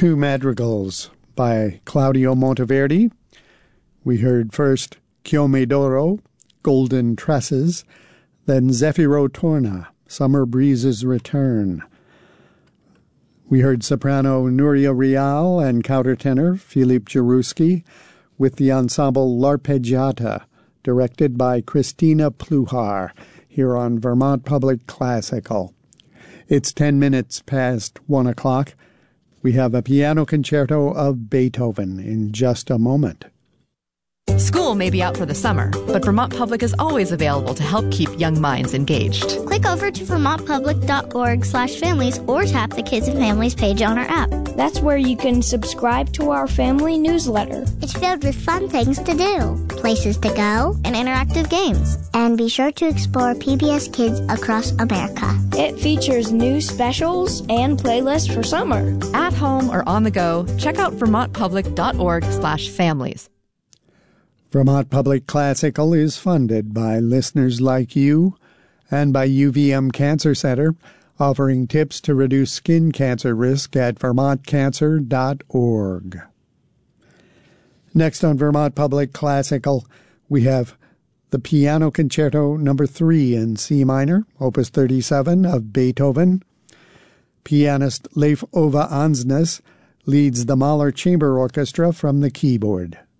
two madrigals by Claudio Monteverdi. We heard first Chiome d'Oro, Golden Tresses, then Zeffiro Torna, Summer Breezes Return. We heard soprano Nuria Rial and countertenor Philippe Jarouski with the ensemble L'Arpeggiata, directed by Christina Pluhar, here on Vermont Public Classical. It's 10 minutes past 1 o'clock. We have a piano concerto of Beethoven in just a moment. School may be out for the summer, but Vermont Public is always available to help keep young minds engaged. Click over to vermontpublic.org/families or tap the Kids and Families page on our app. That's where you can subscribe to our family newsletter. It's filled with fun things to do, places to go, and interactive games. And be sure to explore PBS Kids across America. It features new specials and playlists for summer. At home or on the go, check out vermontpublic.org/families. Vermont Public Classical is funded by listeners like you and by UVM Cancer Center, offering tips to reduce skin cancer risk at vermontcancer.org. Next on Vermont Public Classical, we have the Piano Concerto No. 3 in C minor, Opus 37 of Beethoven. Pianist Leif Ove Ansnes leads the Mahler Chamber Orchestra from the keyboard.